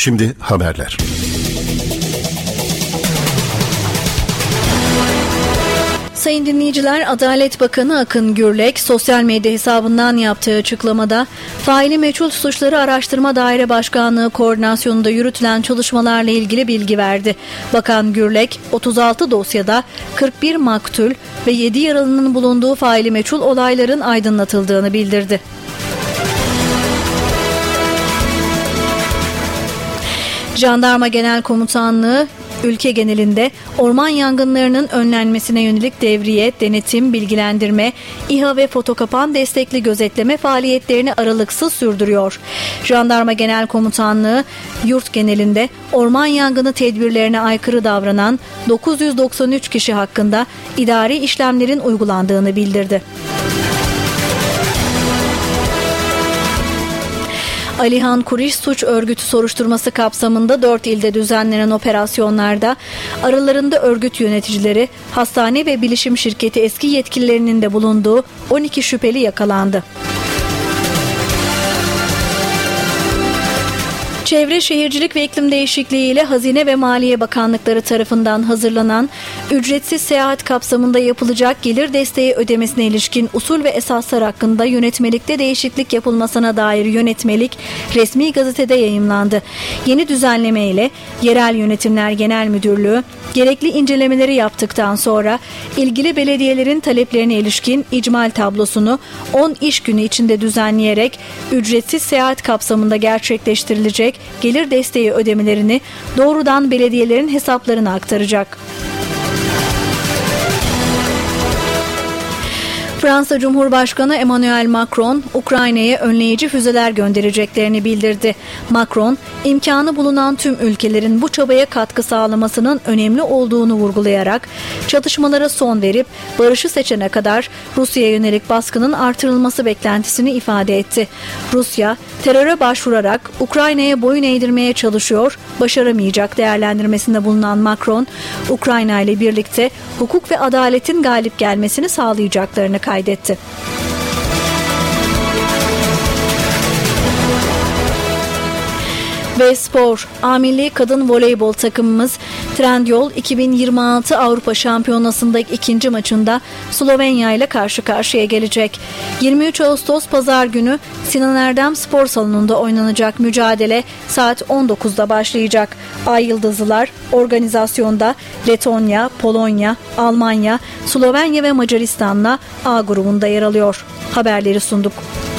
Şimdi haberler. Sayın dinleyiciler, Adalet Bakanı Akın Gürlek sosyal medya hesabından yaptığı açıklamada faili meçhul suçları araştırma daire başkanlığı koordinasyonunda yürütülen çalışmalarla ilgili bilgi verdi. Bakan Gürlek 36 dosyada 41 maktul ve 7 yaralının bulunduğu faili meçhul olayların aydınlatıldığını bildirdi. Jandarma Genel Komutanlığı ülke genelinde orman yangınlarının önlenmesine yönelik devriye, denetim, bilgilendirme, İHA ve fotokapan destekli gözetleme faaliyetlerini aralıksız sürdürüyor. Jandarma Genel Komutanlığı yurt genelinde orman yangını tedbirlerine aykırı davranan 993 kişi hakkında idari işlemlerin uygulandığını bildirdi. Alihan Kuriş suç örgütü soruşturması kapsamında 4 ilde düzenlenen operasyonlarda aralarında örgüt yöneticileri, hastane ve bilişim şirketi eski yetkililerinin de bulunduğu 12 şüpheli yakalandı. Çevre, Şehircilik ve İklim Değişikliği ile Hazine ve Maliye Bakanlıkları tarafından hazırlanan ücretsiz seyahat kapsamında yapılacak gelir desteği ödemesine ilişkin usul ve esaslar hakkında yönetmelikte değişiklik yapılmasına dair yönetmelik resmi gazetede yayımlandı. Yeni düzenleme ile Yerel Yönetimler Genel Müdürlüğü gerekli incelemeleri yaptıktan sonra ilgili belediyelerin taleplerine ilişkin icmal tablosunu 10 iş günü içinde düzenleyerek ücretsiz seyahat kapsamında gerçekleştirilecek gelir desteği ödemelerini doğrudan belediyelerin hesaplarına aktaracak. Fransa Cumhurbaşkanı Emmanuel Macron, Ukrayna'ya önleyici füzeler göndereceklerini bildirdi. Macron, imkanı bulunan tüm ülkelerin bu çabaya katkı sağlamasının önemli olduğunu vurgulayarak, çatışmalara son verip barışı seçene kadar Rusya'ya yönelik baskının artırılması beklentisini ifade etti. Rusya, teröre başvurarak Ukrayna'ya boyun eğdirmeye çalışıyor, başaramayacak değerlendirmesinde bulunan Macron, Ukrayna ile birlikte hukuk ve adaletin galip gelmesini sağlayacaklarını kaydetti. Ve spor. A Milli Kadın Voleybol takımımız Trendyol 2026 Avrupa Şampiyonası'ndaki ikinci maçında Slovenya ile karşı karşıya gelecek. 23 Ağustos Pazar günü Sinan Erdem Spor Salonu'nda oynanacak mücadele saat 19'da başlayacak. Ay Yıldızlılar organizasyonda Letonya, Polonya, Almanya, Slovenya ve Macaristan'la A grubunda yer alıyor. Haberleri sunduk.